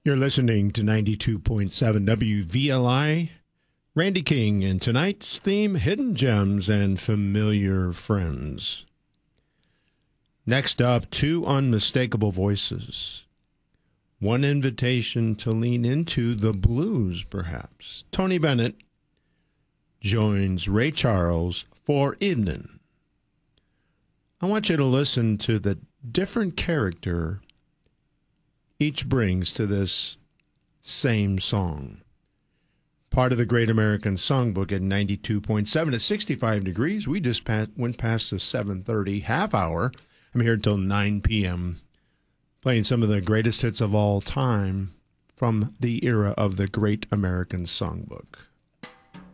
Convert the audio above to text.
You're listening to 92.7 WVLI. Randy King, and tonight's theme, Hidden Gems and Familiar Friends. Next up, two unmistakable voices. One invitation to lean into the blues, perhaps. Tony Bennett joins Ray Charles for Evening. I want you to listen to the different character each brings to this same song. Part of the Great American Songbook at 92.7 at 65 degrees. We just went past the 7:30 half hour. I'm here until 9 p.m. playing some of the greatest hits of all time from the era of the Great American Songbook.